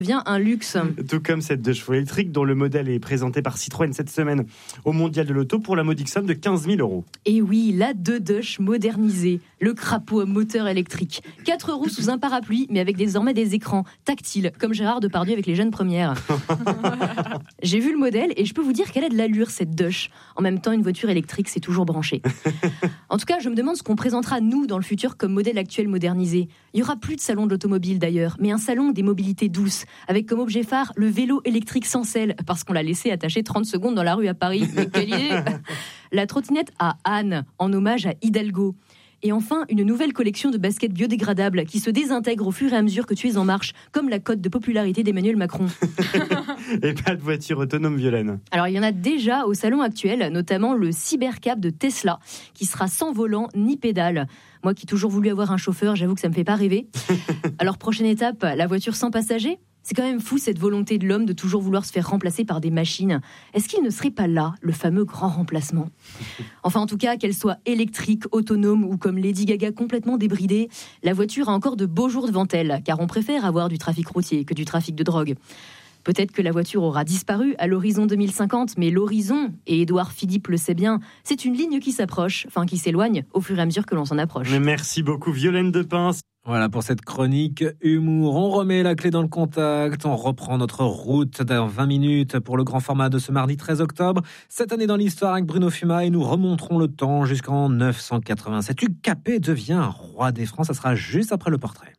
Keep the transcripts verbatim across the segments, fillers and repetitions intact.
Devient un luxe. Tout comme cette deux chevaux électrique dont le modèle est présenté par Citroën cette semaine au Mondial de l'Auto pour la modique somme de quinze mille euros. Et oui, la deux Dush modernisée, le crapaud à moteur électrique. Quatre roues sous un parapluie, mais avec désormais des écrans tactiles, comme Gérard Depardieu avec les jeunes premières. J'ai vu le modèle et je peux vous dire qu'elle a de l'allure, cette Dush. En même temps, une voiture électrique, c'est toujours branché. En tout cas, je me demande ce qu'on présentera, nous, dans le futur, comme modèle actuel modernisé. Il n'y aura plus de salon de l'automobile, d'ailleurs, mais un salon des mobilités douces, avec comme objet phare le vélo électrique sans selle, parce qu'on l'a laissé attaché trente secondes dans la rue à Paris. Mais quelle idée! La trottinette à Anne, en hommage à Hidalgo. Et enfin, une nouvelle collection de baskets biodégradables qui se désintègrent au fur et à mesure que tu es en marche, comme la cote de popularité d'Emmanuel Macron. Et pas de voiture autonome, Violaine. Alors, il y en a déjà au salon actuel, notamment le Cybercab de Tesla, qui sera sans volant ni pédale. Moi qui ai toujours voulu avoir un chauffeur, j'avoue que ça me fait pas rêver. Alors, prochaine étape, la voiture sans passager ? C'est quand même fou cette volonté de l'homme de toujours vouloir se faire remplacer par des machines. Est-ce qu'il ne serait pas là le fameux grand remplacement ? Enfin, en tout cas, qu'elle soit électrique, autonome ou comme Lady Gaga complètement débridée, la voiture a encore de beaux jours devant elle, car on préfère avoir du trafic routier que du trafic de drogue. Peut-être que la voiture aura disparu à l'horizon deux mille cinquante, mais l'horizon, et Édouard Philippe le sait bien, c'est une ligne qui s'approche, enfin qui s'éloigne au fur et à mesure que l'on s'en approche. Merci beaucoup, Violaine Depin. Voilà pour cette chronique humour. On remet la clé dans le contact. On reprend notre route dans vingt minutes pour le grand format de ce mardi treize octobre. Cette année dans l'histoire avec Bruno Fuma et nous remonterons le temps jusqu'en neuf cent quatre-vingt-sept. Hugues Capet devient roi des Francs. Ça sera juste après le portrait.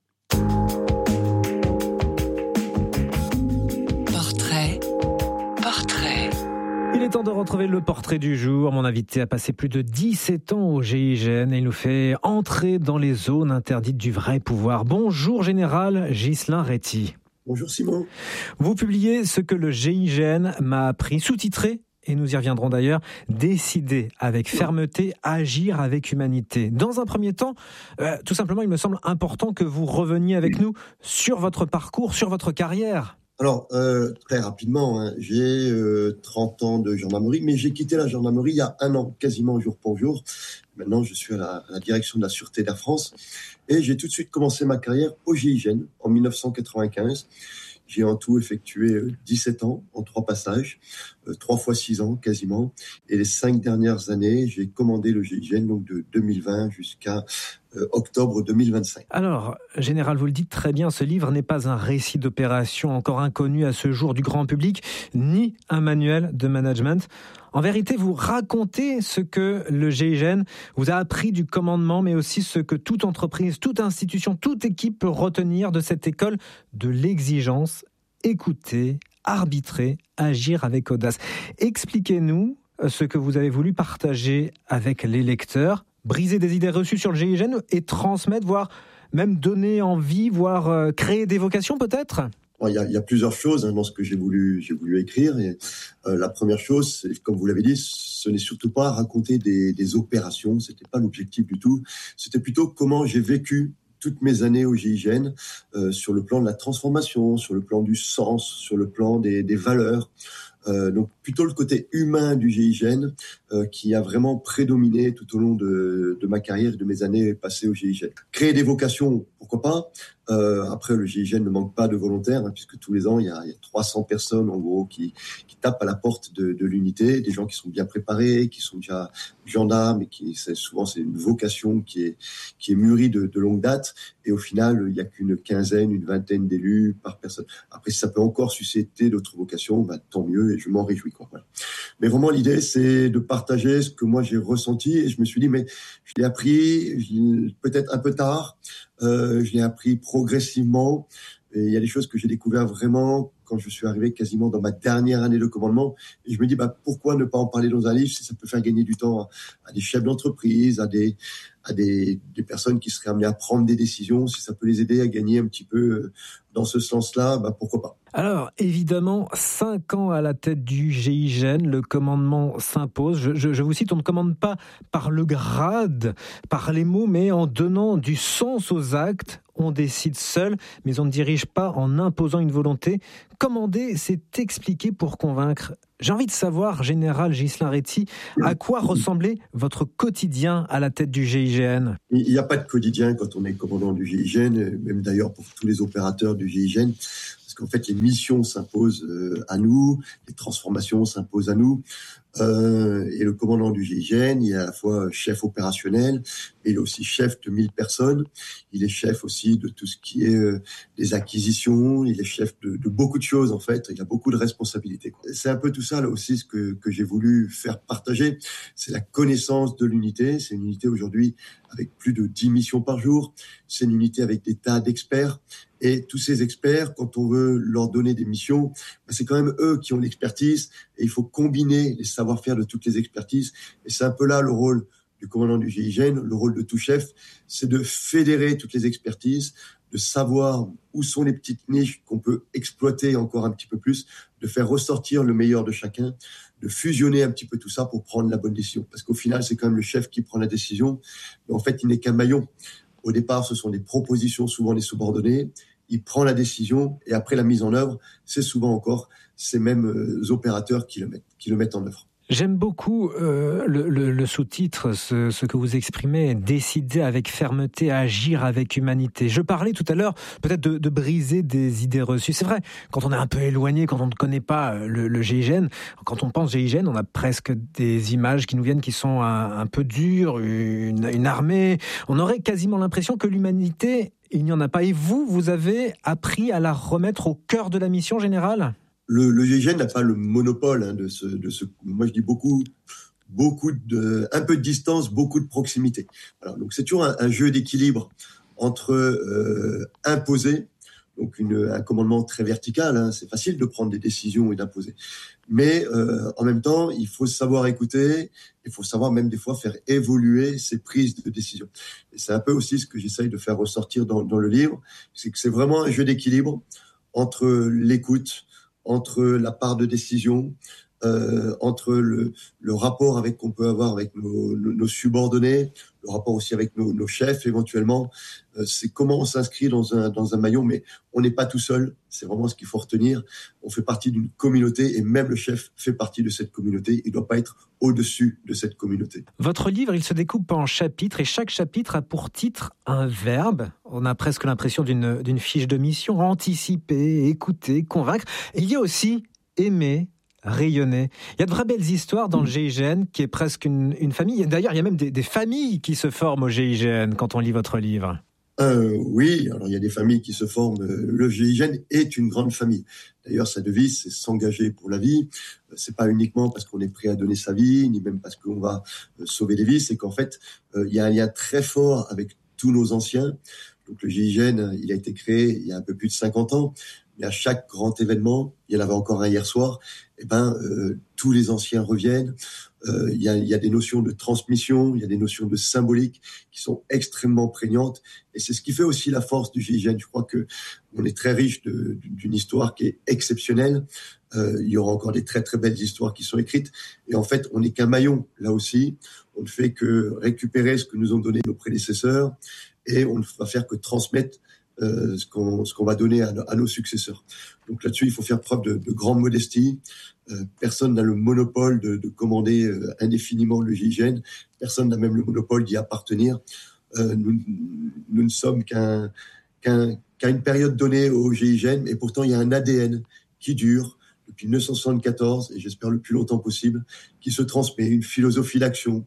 Portrait. Portrait. Il est temps de retrouver le portrait du jour. Mon invité a passé plus de dix-sept ans au G I G N et il nous fait entrer dans les zones interdites du vrai pouvoir. Bonjour Général Ghislain Réty. Bonjour Simon. Vous publiez ce que le G I G N m'a appris, sous-titré, et nous y reviendrons d'ailleurs, décider avec fermeté, agir avec humanité. Dans un premier temps, euh, tout simplement, il me semble important que vous reveniez avec nous sur votre parcours, sur votre carrière. Alors, euh, très rapidement, hein, j'ai euh, trente ans de gendarmerie, mais j'ai quitté la gendarmerie il y a un an, quasiment jour pour jour. Maintenant, je suis à la, à la direction de la Sûreté d'Air France et j'ai tout de suite commencé ma carrière au G I G N en dix-neuf cent quatre-vingt-quinze. J'ai en tout effectué dix-sept ans en trois passages, euh, trois fois six ans quasiment. Et les cinq dernières années, j'ai commandé le G I G N donc de deux mille vingt jusqu'à euh, octobre deux mille vingt-cinq. Alors, Général, vous le dites très bien, ce livre n'est pas un récit d'opération encore inconnu à ce jour du grand public, ni un manuel de management. En vérité, vous racontez ce que le G I G N vous a appris du commandement, mais aussi ce que toute entreprise, toute institution, toute équipe peut retenir de cette école de l'exigence. Écouter, arbitrer, agir avec audace. Expliquez-nous ce que vous avez voulu partager avec les lecteurs, briser des idées reçues sur le G I G N et transmettre, voire même donner envie, voire créer des vocations peut-être ? Il y, a, il y a plusieurs choses hein, dans ce que j'ai voulu, j'ai voulu écrire. Et, euh, la première chose, c'est, comme vous l'avez dit, ce n'est surtout pas raconter des, des opérations. C'était pas l'objectif du tout. C'était plutôt comment j'ai vécu toutes mes années au G I G N euh, sur le plan de la transformation, sur le plan du sens, sur le plan des, des valeurs. Euh, donc plutôt le côté humain du G I G N euh, qui a vraiment prédominé tout au long de, de ma carrière et de mes années passées au G I G N. Créer des vocations, pourquoi pas. Euh, après, le G I G N ne manque pas de volontaires, hein, puisque tous les ans, il y, a, il y a trois cents personnes, en gros, qui, qui tapent à la porte de, de l'unité, des gens qui sont bien préparés, qui sont déjà gendarmes, et qui, c'est, souvent, c'est une vocation qui est, qui est mûrie de, de longue date, et au final, il n'y a qu'une quinzaine, une vingtaine d'élus par personne. Après, si ça peut encore susciter d'autres vocations, bah, tant mieux, et je m'en réjouis, quoi. Voilà. Mais vraiment, l'idée, c'est de partager ce que moi, j'ai ressenti, et je me suis dit, mais je l'ai appris, je l'ai, peut-être un peu tard, Euh, je l'ai appris progressivement et il y a des choses que j'ai découvert vraiment quand je suis arrivé quasiment dans ma dernière année de commandement et je me dis bah, pourquoi ne pas en parler dans un livre si ça peut faire gagner du temps à, à des chefs d'entreprise, à des, à des, des personnes qui seraient amenées à prendre des décisions, si ça peut les aider à gagner un petit peu dans ce sens-là, bah, pourquoi pas. Alors, évidemment, cinq ans à la tête du G I G N, le commandement s'impose. Je, je, je vous cite, on ne commande pas par le grade, par les mots, mais en donnant du sens aux actes. On décide seul, mais on ne dirige pas en imposant une volonté. Commander, c'est expliquer pour convaincre. J'ai envie de savoir, Général Ghislain Réty, à quoi ressemblait votre quotidien à la tête du G I G N ? Il n'y a pas de quotidien quand on est commandant du G I G N, même d'ailleurs pour tous les opérateurs du G I G N. parce qu'en fait, les missions s'imposent euh, à nous, les transformations s'imposent à nous. Euh, et le commandant du G I G N, il est à la fois chef opérationnel, mais il est aussi chef de mille personnes. Il est chef aussi de tout ce qui est euh, des acquisitions. Il est chef de, de beaucoup de choses, en fait. Il a beaucoup de responsabilités, quoi. C'est un peu tout ça, là aussi, ce que, que j'ai voulu faire partager. C'est la connaissance de l'unité. C'est une unité aujourd'hui avec plus de dix missions par jour. C'est une unité avec des tas d'experts. Et tous ces experts, quand on veut leur donner des missions, ben c'est quand même eux qui ont l'expertise. Et il faut combiner les savoir-faire de toutes les expertises. Et c'est un peu là le rôle du commandant du G I G N, le rôle de tout chef, c'est de fédérer toutes les expertises, de savoir où sont les petites niches qu'on peut exploiter encore un petit peu plus, de faire ressortir le meilleur de chacun, de fusionner un petit peu tout ça pour prendre la bonne décision. Parce qu'au final, c'est quand même le chef qui prend la décision. Mais en fait, il n'est qu'un maillon. Au départ, ce sont des propositions, souvent des subordonnés. Il prend la décision et après la mise en œuvre, c'est souvent encore ces mêmes euh, opérateurs qui le mettent, qui le mettent en œuvre. J'aime beaucoup euh, le, le, le sous-titre, ce, ce que vous exprimez, décider avec fermeté, agir avec humanité. Je parlais tout à l'heure peut-être de, de briser des idées reçues. C'est vrai, quand on est un peu éloigné, quand on ne connaît pas le, le G I G N, quand on pense G I G N, on a presque des images qui nous viennent qui sont un, un peu dures, une, une armée. On aurait quasiment l'impression que l'humanité, il n'y en a pas. Et vous, vous avez appris à la remettre au cœur de la mission générale ? Le, le G I G N n'a pas le monopole hein, de, ce, de ce. Moi, je dis beaucoup, beaucoup de, un peu de distance, beaucoup de proximité. Alors, donc, c'est toujours un, un jeu d'équilibre entre euh, imposer, donc une, un commandement très vertical. Hein, c'est facile de prendre des décisions et d'imposer, mais euh, en même temps, il faut savoir écouter. Il faut savoir même des fois faire évoluer ses prises de décision. Et c'est un peu aussi ce que j'essaye de faire ressortir dans, dans le livre, c'est que c'est vraiment un jeu d'équilibre entre l'écoute, entre la part de décision, euh, entre le, le rapport avec qu'on peut avoir avec nos, nos, nos subordonnés, le rapport aussi avec nos, nos chefs éventuellement. Euh, c'est comment on s'inscrit dans un, dans un maillon, mais on n'est pas tout seul. C'est vraiment ce qu'il faut retenir. On fait partie d'une communauté et même le chef fait partie de cette communauté. Il ne doit pas être au-dessus de cette communauté. Votre livre, il se découpe en chapitres et chaque chapitre a pour titre un verbe. On a presque l'impression d'une, d'une fiche de mission. Anticiper, écouter, convaincre. Et il y a aussi aimer, rayonner. Il y a de vraies belles histoires dans le G I G N qui est presque une, une famille. D'ailleurs, il y a même des, des familles qui se forment au G I G N quand on lit votre livre. Euh, oui, alors il y a des familles qui se forment. Le G I G N est une grande famille. D'ailleurs, sa devise, c'est s'engager pour la vie. C'est pas uniquement parce qu'on est prêt à donner sa vie, ni même parce qu'on va sauver des vies. C'est qu'en fait, euh, il y a un lien très fort avec tous nos anciens. Donc le G I G N, il a été créé il y a un peu plus de cinquante ans. Mais à chaque grand événement, il y en avait encore un hier soir, eh ben, euh, tous les anciens reviennent. Euh, il y a, il y a des notions de transmission, il y a des notions de symbolique qui sont extrêmement prégnantes. Et c'est ce qui fait aussi la force du G I G N. Je crois que on est très riche de, d'une histoire qui est exceptionnelle. Euh, il y aura encore des très très belles histoires qui sont écrites. Et en fait, on n'est qu'un maillon là aussi. On ne fait que récupérer ce que nous ont donné nos prédécesseurs et on ne va faire que transmettre Euh, ce, qu'on, ce qu'on va donner à, à nos successeurs. Donc là-dessus, il faut faire preuve de, de grande modestie. Euh, personne n'a le monopole de, de commander euh, indéfiniment le G I G N. Personne n'a même le monopole d'y appartenir. Euh, nous, nous ne sommes qu'un, qu'un, qu'à une période donnée au G I G N, et pourtant il y a un A D N qui dure depuis dix-neuf cent soixante-quatorze, et j'espère le plus longtemps possible, qui se transmet, une philosophie d'action,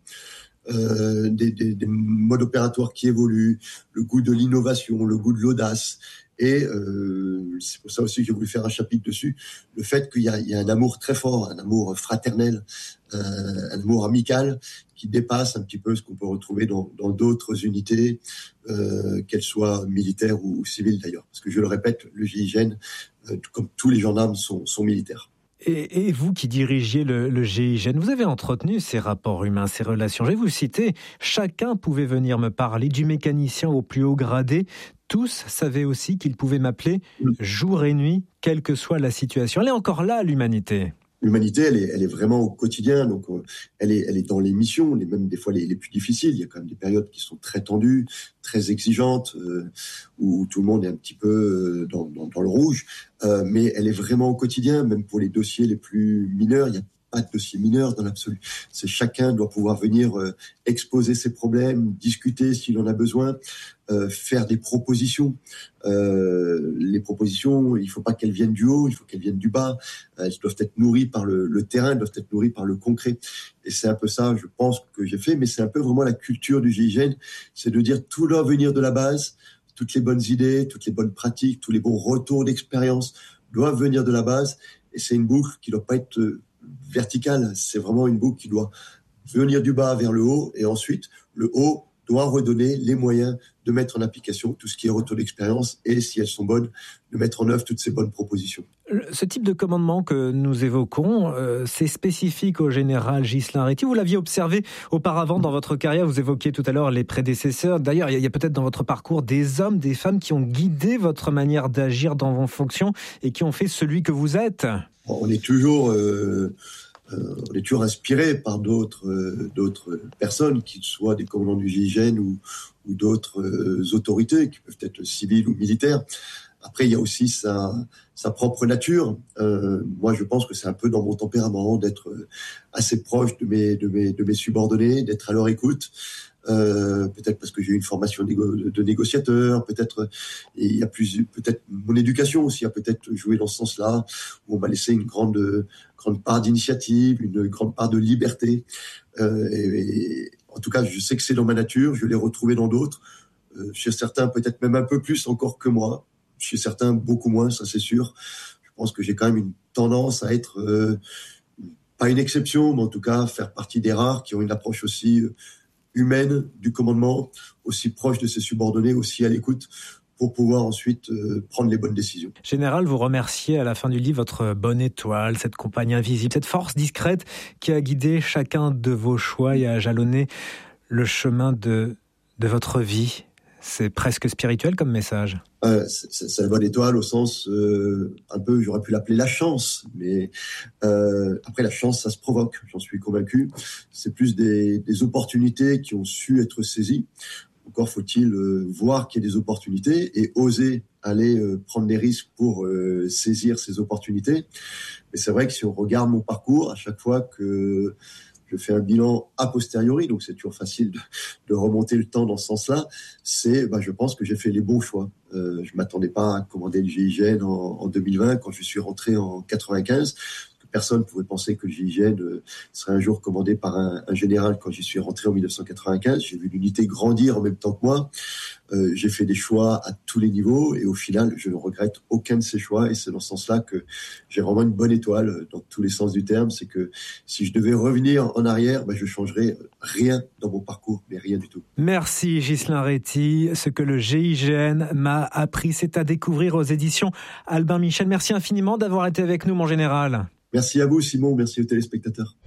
Euh, des, des, des modes opératoires qui évoluent, le goût de l'innovation, le goût de l'audace. Et euh, c'est pour ça aussi que j'ai voulu faire un chapitre dessus, le fait qu'il y a, il y a un amour très fort, un amour fraternel, euh, un amour amical qui dépasse un petit peu ce qu'on peut retrouver dans, dans d'autres unités, euh, qu'elles soient militaires ou, ou civiles d'ailleurs. Parce que je le répète, le G I G N, euh, comme tous les gendarmes, sont, sont militaires. Et, et vous qui dirigiez le, le G I G N, vous avez entretenu ces rapports humains, ces relations. Je vais vous citer, chacun pouvait venir me parler, du mécanicien au plus haut gradé. Tous savaient aussi qu'ils pouvaient m'appeler jour et nuit, quelle que soit la situation. Elle est encore là, l'humanité. L'humanité, elle est, elle est vraiment au quotidien, donc elle est, elle est dans les missions, les, même des fois les, les plus difficiles. Il y a quand même des périodes qui sont très tendues, très exigeantes, euh, où tout le monde est un petit peu dans, dans, dans le rouge. Euh, mais elle est vraiment au quotidien, même pour les dossiers les plus mineurs. Il n'y a pas de dossier mineur dans l'absolu. C'est chacun doit pouvoir venir euh, exposer ses problèmes, discuter s'il en a besoin, euh, faire des propositions. Euh, les propositions, il faut pas qu'elles viennent du haut, il faut qu'elles viennent du bas. Elles doivent être nourries par le, le terrain, elles doivent être nourries par le concret. Et c'est un peu ça, je pense, que j'ai fait. Mais c'est un peu vraiment la culture du G I G N, c'est de dire tout doit venir de la base. Toutes les bonnes idées, toutes les bonnes pratiques, tous les bons retours d'expérience doivent venir de la base. Et c'est une boucle qui ne doit pas être verticale. C'est vraiment une boucle qui doit venir du bas vers le haut. Et ensuite, le haut doit redonner les moyens de mettre en application tout ce qui est retour d'expérience et, si elles sont bonnes, de mettre en œuvre toutes ces bonnes propositions. Ce type de commandement que nous évoquons, euh, c'est spécifique au général Ghislain Réty. Vous l'aviez observé auparavant dans votre carrière. Vous évoquiez tout à l'heure les prédécesseurs. D'ailleurs, il y a, y a peut-être dans votre parcours des hommes, des femmes qui ont guidé votre manière d'agir dans vos fonctions et qui ont fait celui que vous êtes. Bon, on est toujours... Euh... Euh, on est toujours inspiré par d'autres, euh, d'autres personnes, qu'ils soient des commandants du G I G N ou, ou d'autres euh, autorités, qui peuvent être civiles ou militaires. Après, il y a aussi sa, sa propre nature. Euh, moi, je pense que c'est un peu dans mon tempérament d'être assez proche de mes, de mes, de mes subordonnés, d'être à leur écoute. Euh, peut-être parce que j'ai eu une formation de, de négociateur, peut-être et il y a plus, peut-être mon éducation aussi a peut-être joué dans ce sens-là, où on m'a laissé une grande, grande part d'initiative, une grande part de liberté. Euh, et, et, en tout cas, je sais que c'est dans ma nature, je l'ai retrouvé dans d'autres. Euh, chez certains, peut-être même un peu plus encore que moi. Chez certains, beaucoup moins, ça c'est sûr. Je pense que j'ai quand même une tendance à être, euh, pas une exception, mais en tout cas faire partie des rares qui ont une approche aussi euh, humaine du commandement, aussi proche de ses subordonnés, aussi à l'écoute, pour pouvoir ensuite euh, prendre les bonnes décisions. Général, vous remerciez à la fin du livre votre bonne étoile, cette compagne invisible, cette force discrète qui a guidé chacun de vos choix et a jalonné le chemin de, de votre vie. C'est presque spirituel comme message. Euh, c'est, c'est la bonne étoile au sens, euh, un peu, j'aurais pu l'appeler la chance, mais euh, après la chance, ça se provoque, j'en suis convaincu. C'est plus des, des opportunités qui ont su être saisies. Encore faut-il euh, voir qu'il y a des opportunités et oser aller euh, prendre des risques pour euh, saisir ces opportunités. Mais c'est vrai que si on regarde mon parcours, à chaque fois que je fais un bilan a posteriori, donc c'est toujours facile de, de remonter le temps dans ce sens-là. C'est, bah, je pense que j'ai fait les bons choix. Euh, je m'attendais pas à commander le G I G N en, en deux mille vingt quand je suis rentré en quatre-vingt-quinze. Personne ne pouvait penser que le G I G N serait un jour commandé par un, un général quand j'y suis rentré en dix-neuf cent quatre-vingt-quinze. J'ai vu l'unité grandir en même temps que moi. Euh, j'ai fait des choix à tous les niveaux et au final, je ne regrette aucun de ces choix. Et c'est dans ce sens-là que j'ai vraiment une bonne étoile dans tous les sens du terme. C'est que si je devais revenir en arrière, ben, je ne changerais rien dans mon parcours, mais rien du tout. Merci Ghislain Réty. Ce que le G I G N m'a appris, c'est à découvrir aux éditions Albin Michel. Merci infiniment d'avoir été avec nous, mon général. Merci à vous, Simon. Merci aux téléspectateurs.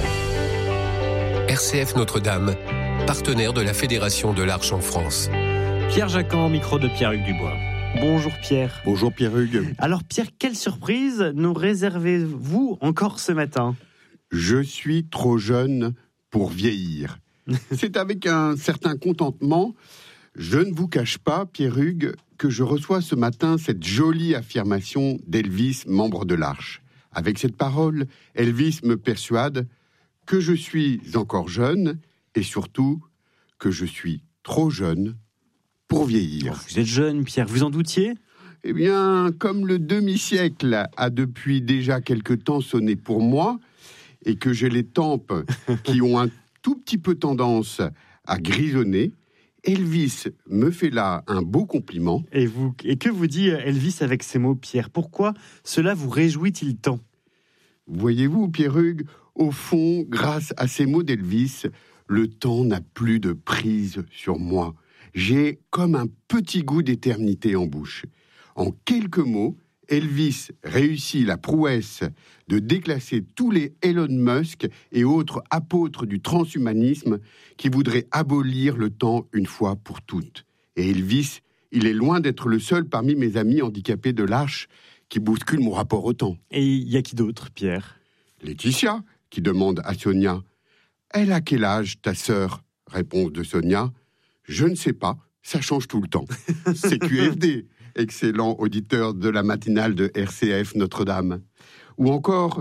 R C F Notre-Dame, partenaire de la Fédération de l'Arche en France. Pierre Jacquin, micro de Pierre-Hugues Dubois. Bonjour Pierre. Bonjour Pierre-Hugues. Alors Pierre, quelle surprise nous réservez-vous encore ce matin ? Je suis trop jeune pour vieillir. C'est avec un certain contentement. Je ne vous cache pas, Pierre-Hugues, que je reçois ce matin cette jolie affirmation d'Elvis, membre de l'Arche. Avec cette parole, Elvis me persuade que je suis encore jeune et surtout que je suis trop jeune pour vieillir. Vous êtes jeune, Pierre, vous en doutiez ? Eh bien, comme le demi-siècle a depuis déjà quelque temps sonné pour moi et que j'ai les tempes qui ont un tout petit peu tendance à grisonner, Elvis me fait là un beau compliment. Et, vous, et que vous dit Elvis avec ces mots, Pierre ? Pourquoi cela vous réjouit-il tant ? Voyez-vous, Pierre-Hugues, au fond, grâce à ces mots d'Elvis, le temps n'a plus de prise sur moi. J'ai comme un petit goût d'éternité en bouche. En quelques mots, Elvis réussit la prouesse de déclasser tous les Elon Musk et autres apôtres du transhumanisme qui voudraient abolir le temps une fois pour toutes. Et Elvis, il est loin d'être le seul parmi mes amis handicapés de l'Arche qui bouscule mon rapport au temps. Et il y a qui d'autre, Pierre ? Laetitia, qui demande à Sonia. Elle a quel âge, ta sœur ? Réponse de Sonia. Je ne sais pas, ça change tout le temps. C'est Q F D, excellent auditeur de la matinale de R C F Notre-Dame. Ou encore,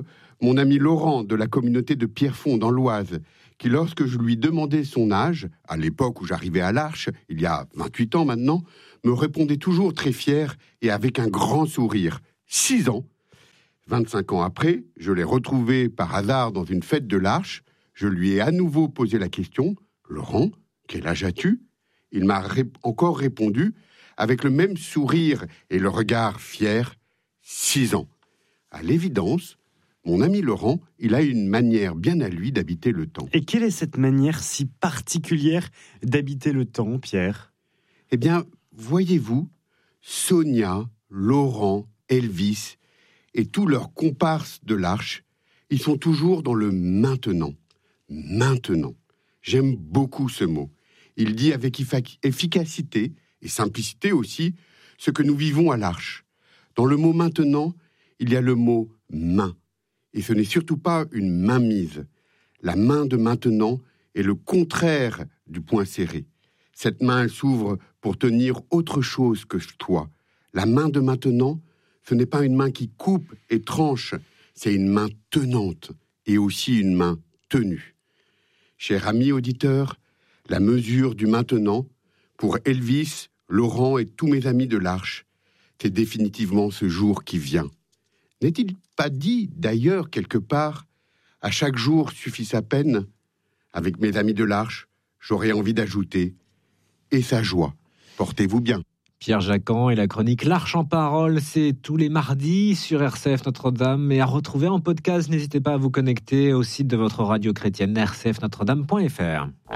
mon ami Laurent de la communauté de Pierrefonds dans l'Oise, qui lorsque je lui demandais son âge, à l'époque où j'arrivais à l'Arche, il y a vingt-huit ans maintenant, me répondait toujours très fier et avec un grand sourire. Six ans. vingt-cinq ans après, je l'ai retrouvé par hasard dans une fête de l'Arche. Je lui ai à nouveau posé la question. « Laurent, quel âge as-tu » Il m'a ré- encore répondu avec le même sourire et le regard fier. Six ans. À l'évidence, mon ami Laurent, il a une manière bien à lui d'habiter le temps. Et quelle est cette manière si particulière d'habiter le temps, Pierre ? Eh bien, voyez-vous, Sonia, Laurent, Elvis et tous leurs comparses de l'Arche, ils sont toujours dans le maintenant. Maintenant. J'aime beaucoup ce mot. Il dit avec efficacité et simplicité aussi ce que nous vivons à l'Arche. Dans le mot maintenant, il y a le mot main. Et ce n'est surtout pas une mainmise. La main de maintenant est le contraire du poing serré. Cette main, elle s'ouvre pour tenir autre chose que toi. La main de maintenant, ce n'est pas une main qui coupe et tranche, c'est une main tenante et aussi une main tenue. Cher ami auditeur, la mesure du maintenant, pour Elvis, Laurent et tous mes amis de l'Arche, c'est définitivement ce jour qui vient. N'est-il pas dit, d'ailleurs, quelque part, à chaque jour suffit sa peine ? Avec mes amis de l'Arche, j'aurais envie d'ajouter « et sa joie ». Portez-vous bien. Pierre Jacquan et la chronique L'Arche en parole, c'est tous les mardis sur R C F Notre-Dame. Et à retrouver en podcast, n'hésitez pas à vous connecter au site de votre radio chrétienne r c f notre dame point f r.